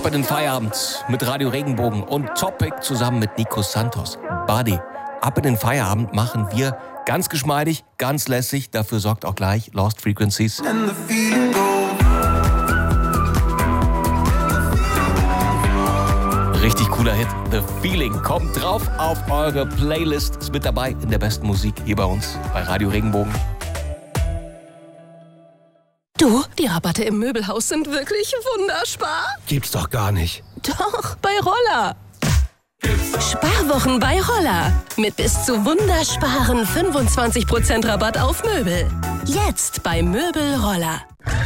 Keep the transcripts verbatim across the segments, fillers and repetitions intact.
in den Feierabend mit Radio Regenbogen und Topic zusammen mit Nico Santos. Buddy, ab in den Feierabend machen wir ganz geschmeidig, ganz lässig. Dafür sorgt auch gleich Lost Frequencies. Richtig cooler Hit. The Feeling kommt drauf auf eure Playlist. Ist mit dabei in der besten Musik hier bei uns bei Radio Regenbogen. Du, die Rabatte im Möbelhaus sind wirklich wunderspar. Gibt's doch gar nicht. Doch, bei Roller. Sparwochen bei Roller. Mit bis zu wundersparen fünfundzwanzig Prozent Rabatt auf Möbel. Jetzt bei Möbel Roller.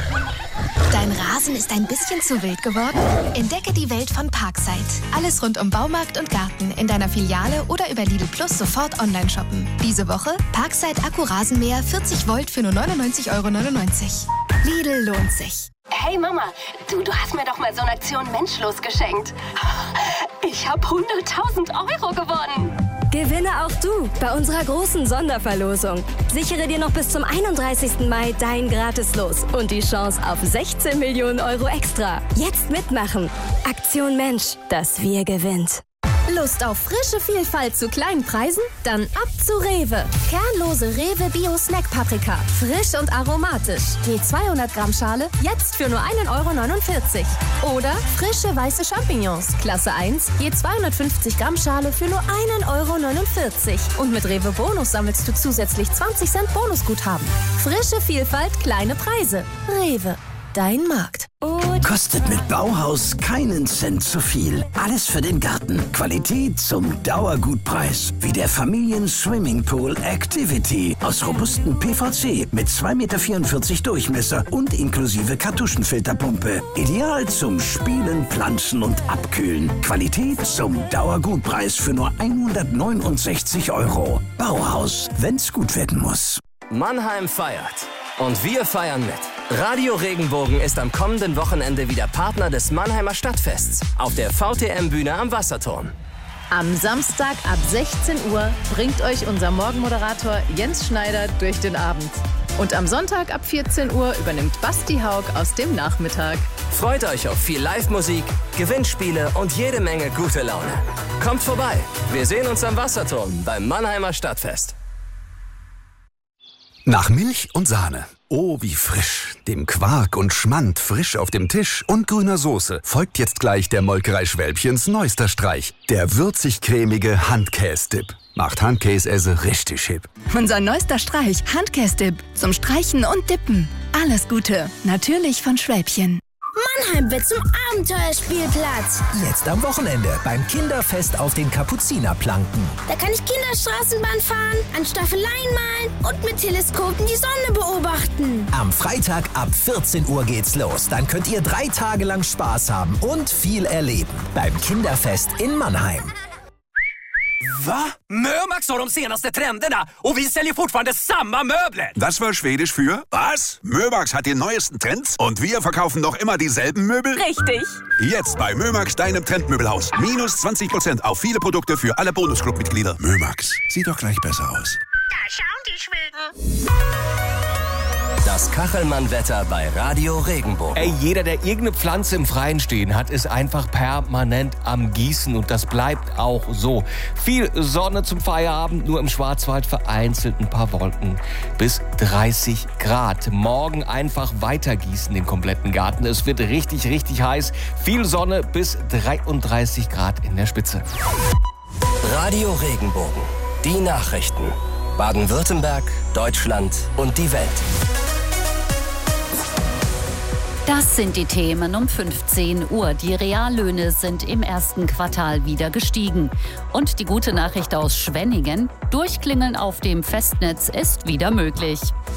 Dein Rasen ist ein bisschen zu wild geworden? Entdecke die Welt von Parkside. Alles rund um Baumarkt und Garten in deiner Filiale oder über Lidl Plus sofort online shoppen. Diese Woche Parkside Akku-Rasenmäher vierzig Volt für nur neunundneunzig Euro neunundneunzig. Lidl lohnt sich. Hey Mama, du, du hast mir doch mal so eine Aktion Menschlos geschenkt. Ich habe hunderttausend Euro gewonnen. Gewinne auch du bei unserer großen Sonderverlosung. Sichere dir noch bis zum einunddreißigsten Mai dein Gratis-Los und die Chance auf sechzehn Millionen Euro extra. Jetzt mitmachen. Aktion Mensch, das Wir gewinnt. Lust auf frische Vielfalt zu kleinen Preisen? Dann ab zu Rewe. Kernlose Rewe Bio Snack Paprika. Frisch und aromatisch. Je zweihundert Gramm Schale, jetzt für nur ein Euro neunundvierzig. Oder frische weiße Champignons. Klasse eins, je zweihundertfünfzig Gramm Schale für nur ein Euro neunundvierzig. Und mit Rewe Bonus sammelst du zusätzlich zwanzig Cent Bonusguthaben. Frische Vielfalt, kleine Preise. Rewe. Dein Markt. Kostet mit Bauhaus keinen Cent zu viel. Alles für den Garten. Qualität zum Dauergutpreis. Wie der Familien-Swimmingpool Activity aus robustem P V C mit zwei Komma vierundvierzig Meter Durchmesser und inklusive Kartuschenfilterpumpe. Ideal zum Spielen, Planschen und Abkühlen. Qualität zum Dauergutpreis für nur hundertneunundsechzig Euro. Bauhaus, wenn's gut werden muss. Mannheim feiert. Und wir feiern mit. Radio Regenbogen ist am kommenden Wochenende wieder Partner des Mannheimer Stadtfests auf der V T M-Bühne am Wasserturm. Am Samstag ab sechzehn Uhr bringt euch unser Morgenmoderator Jens Schneider durch den Abend. Und am Sonntag ab vierzehn Uhr übernimmt Basti Haug aus dem Nachmittag. Freut euch auf viel Live-Musik, Gewinnspiele und jede Menge gute Laune. Kommt vorbei, wir sehen uns am Wasserturm beim Mannheimer Stadtfest. Nach Milch und Sahne. Oh, wie frisch. Dem Quark und Schmand frisch auf dem Tisch und grüner Soße folgt jetzt gleich der Molkerei Schwälbchens neuester Streich. Der würzig-cremige Handkäse-Dip. Macht Handkäse richtig hip. Unser neuester Streich, Handkäse-Dip. Zum Streichen und Dippen. Alles Gute. Natürlich von Schwälbchen. Mannheim wird zum Abenteuerspielplatz. Jetzt am Wochenende beim Kinderfest auf den Kapuzinerplanken. Da kann ich Kinderstraßenbahn fahren, an Staffeleien malen und mit Teleskopen die Sonne beobachten. Am Freitag ab vierzehn Uhr geht's los. Dann könnt ihr drei Tage lang Spaß haben und viel erleben. Beim Kinderfest in Mannheim. Va? Mömax har de senaste trenderna och vi säljer fortfarande samma möbler. Das war Schwedisch für was? Mömax hat die neuesten Trends und wir verkaufen noch immer dieselben Möbel? Richtig. Jetzt bei Mömax, deinem Trendmöbelhaus. Minus zwanzig Prozent auf viele Produkte für alle Bonusclub-Mitglieder. Mömax, sieht doch gleich besser aus. Da schauen die Schweden. Das Kachelmann-Wetter bei Radio Regenbogen. Ey, jeder, der irgendeine Pflanze im Freien stehen hat, ist einfach permanent am Gießen und das bleibt auch so. Viel Sonne zum Feierabend, nur im Schwarzwald vereinzelt ein paar Wolken bis dreißig Grad. Morgen einfach weiter gießen den kompletten Garten. Es wird richtig, richtig heiß. Viel Sonne bis dreiunddreißig Grad in der Spitze. Radio Regenbogen. Die Nachrichten. Baden-Württemberg, Deutschland und die Welt. Das sind die Themen um fünfzehn Uhr. Die Reallöhne sind im ersten Quartal wieder gestiegen. Und die gute Nachricht aus Schwenningen: Durchklingeln auf dem Festnetz ist wieder möglich.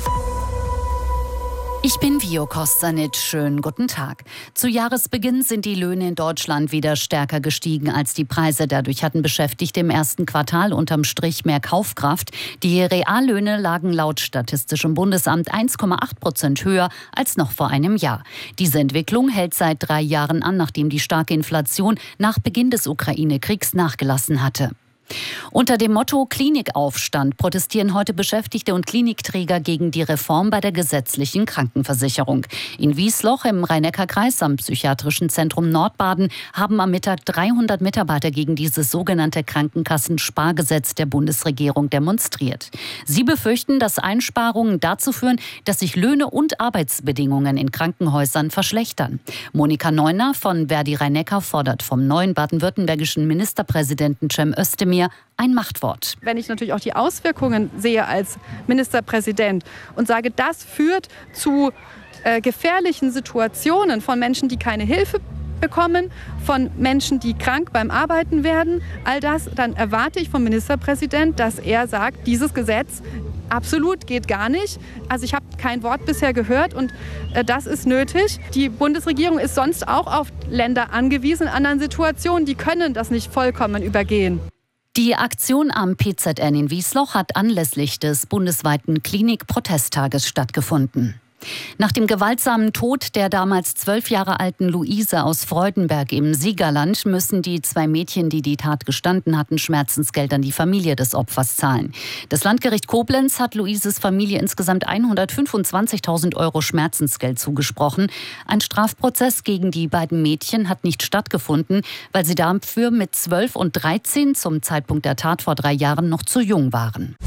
Ich bin Vio Kostanic. Schönen guten Tag. Zu Jahresbeginn sind die Löhne in Deutschland wieder stärker gestiegen als die Preise. Dadurch hatten Beschäftigte im ersten Quartal unterm Strich mehr Kaufkraft. Die Reallöhne lagen laut Statistischem Bundesamt eins Komma acht Prozent höher als noch vor einem Jahr. Diese Entwicklung hält seit drei Jahren an, nachdem die starke Inflation nach Beginn des Ukraine-Kriegs nachgelassen hatte. Unter dem Motto Klinikaufstand protestieren heute Beschäftigte und Klinikträger gegen die Reform bei der gesetzlichen Krankenversicherung. In Wiesloch im Rhein-Neckar-Kreis am Psychiatrischen Zentrum Nordbaden haben am Mittag dreihundert Mitarbeiter gegen dieses sogenannte Krankenkassensspargesetz der Bundesregierung demonstriert. Sie befürchten, dass Einsparungen dazu führen, dass sich Löhne und Arbeitsbedingungen in Krankenhäusern verschlechtern. Monika Neuner von Verdi Rhein-Neckar fordert vom neuen baden-württembergischen Ministerpräsidenten Cem Özdemir ein Machtwort. Wenn ich natürlich auch die Auswirkungen sehe als Ministerpräsident und sage, das führt zu äh, gefährlichen Situationen von Menschen, die keine Hilfe bekommen, von Menschen, die krank beim Arbeiten werden, all das, dann erwarte ich vom Ministerpräsident, dass er sagt, dieses Gesetz absolut geht gar nicht. Also ich habe kein Wort bisher gehört und äh, das ist nötig. Die Bundesregierung ist sonst auch auf Länder angewiesen in anderen Situationen, die können das nicht vollkommen übergehen. Die Aktion am P Z N in Wiesloch hat anlässlich des bundesweiten Klinik-Protesttages stattgefunden. Nach dem gewaltsamen Tod der damals zwölf Jahre alten Luise aus Freudenberg im Siegerland müssen die zwei Mädchen, die die Tat gestanden hatten, Schmerzensgeld an die Familie des Opfers zahlen. Das Landgericht Koblenz hat Luises Familie insgesamt hundertfünfundzwanzigtausend Euro Schmerzensgeld zugesprochen. Ein Strafprozess gegen die beiden Mädchen hat nicht stattgefunden, weil sie dafür mit zwölf und dreizehn zum Zeitpunkt der Tat vor drei Jahren noch zu jung waren.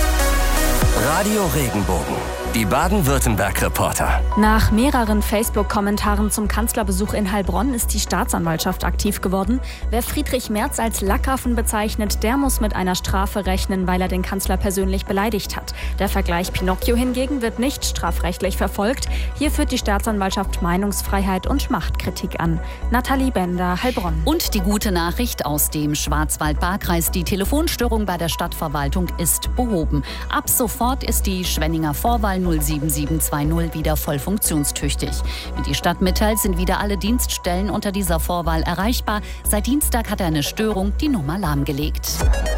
Radio Regenbogen. Die Baden-Württemberg-Reporter. Nach mehreren Facebook-Kommentaren zum Kanzlerbesuch in Heilbronn ist die Staatsanwaltschaft aktiv geworden. Wer Friedrich Merz als Lackaffen bezeichnet, der muss mit einer Strafe rechnen, weil er den Kanzler persönlich beleidigt hat. Der Vergleich Pinocchio hingegen wird nicht strafrechtlich verfolgt. Hier führt die Staatsanwaltschaft Meinungsfreiheit und Machtkritik an. Nathalie Bender, Heilbronn. Und die gute Nachricht aus dem Schwarzwald-Baar-Kreis: Die Telefonstörung bei der Stadtverwaltung ist behoben. Ab sofort ist die Schwenninger Vorwahl null sieben sieben zwei null wieder voll funktionstüchtig. Wie die Stadt mitteilt, sind wieder alle Dienststellen unter dieser Vorwahl erreichbar. Seit Dienstag hat eine Störung die Nummer lahmgelegt.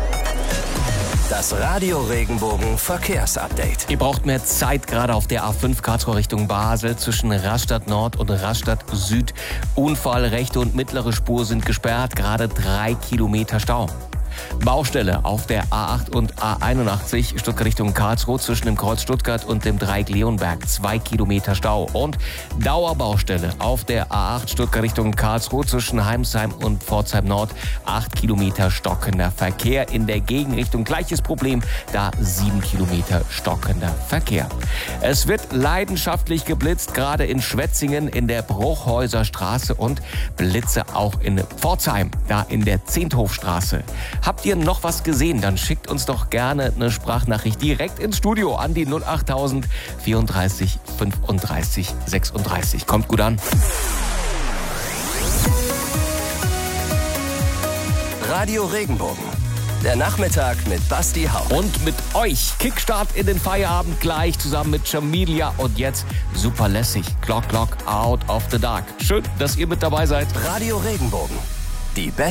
Das Radio Regenbogen Verkehrsupdate. Ihr braucht mehr Zeit, gerade auf der A fünf Karlsruhe Richtung Basel zwischen Rastatt Nord und Rastatt Süd. Unfall, rechte und mittlere Spur sind gesperrt, gerade drei Kilometer Stau. Baustelle auf der A acht und A einundachtzig Stuttgart Richtung Karlsruhe zwischen dem Kreuz Stuttgart und dem Dreieck Leonberg, zwei Kilometer Stau. Und Dauerbaustelle auf der A acht Stuttgart Richtung Karlsruhe zwischen Heimsheim und Pforzheim Nord, acht Kilometer stockender Verkehr. In der Gegenrichtung gleiches Problem, da sieben Kilometer stockender Verkehr. Es wird leidenschaftlich geblitzt, gerade in Schwetzingen in der Bruchhäuser Straße und Blitze auch in Pforzheim, da in der Zehnthofstraße. Habt ihr noch was gesehen? Dann schickt uns doch gerne eine Sprachnachricht direkt ins Studio an die null achttausend vierunddreißig fünfunddreißig sechsunddreißig. Kommt gut an. Radio Regenbogen. Der Nachmittag mit Basti Haupt. Und mit euch. Kickstart in den Feierabend gleich zusammen mit Jamilia. Und jetzt super lässig. Clock, Clock, out of the dark. Schön, dass ihr mit dabei seid. Radio Regenbogen. Die beste